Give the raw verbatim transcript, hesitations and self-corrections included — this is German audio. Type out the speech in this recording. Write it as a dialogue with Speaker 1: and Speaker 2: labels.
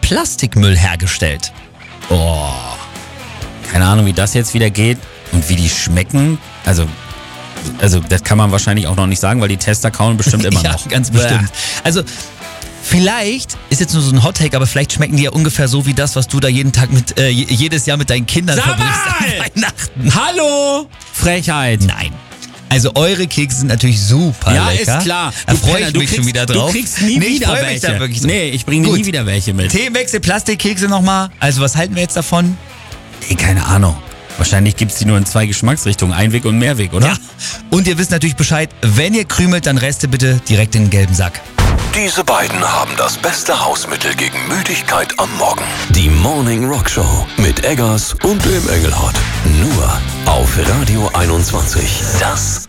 Speaker 1: Plastikmüll hergestellt.
Speaker 2: Oh, keine Ahnung, wie das jetzt wieder geht und wie die schmecken. Also, also das kann man wahrscheinlich auch noch nicht sagen, weil die Tester kauen bestimmt immer
Speaker 1: ja,
Speaker 2: noch.
Speaker 1: ganz bestimmt. Also vielleicht ist jetzt nur so ein Hottake, aber vielleicht schmecken die ja ungefähr so wie das, was du da jeden Tag mit, äh, jedes Jahr mit deinen Kindern
Speaker 2: Sag
Speaker 1: verbringst
Speaker 2: mal!
Speaker 1: an Weihnachten.
Speaker 2: Hallo! Frechheit.
Speaker 1: Nein. Also eure Kekse sind natürlich super
Speaker 2: Ja,
Speaker 1: lecker.
Speaker 2: ist klar.
Speaker 1: Da
Speaker 2: Du
Speaker 1: freue
Speaker 2: Penner,
Speaker 1: ich
Speaker 2: du
Speaker 1: mich
Speaker 2: kriegst-
Speaker 1: schon wieder drauf.
Speaker 2: Du kriegst nie
Speaker 1: nee, ich
Speaker 2: wieder
Speaker 1: freu
Speaker 2: welche.
Speaker 1: mich da wirklich so.
Speaker 2: Nee, ich bringe
Speaker 1: Gut.
Speaker 2: nie wieder welche mit.
Speaker 1: Themenwechsel, Plastikkekse nochmal. Also was halten wir jetzt davon?
Speaker 2: Nee, keine Ahnung. Wahrscheinlich gibt's die nur in zwei Geschmacksrichtungen. Einweg und Mehrweg, oder?
Speaker 1: Ja. Und ihr wisst natürlich Bescheid, wenn ihr krümelt, dann Reste bitte direkt in den gelben Sack.
Speaker 3: Diese beiden haben das beste Hausmittel gegen Müdigkeit am Morgen. Die Morning Rock Show mit Eggers und dem Engelhard. Nur auf Radio einundzwanzig. Das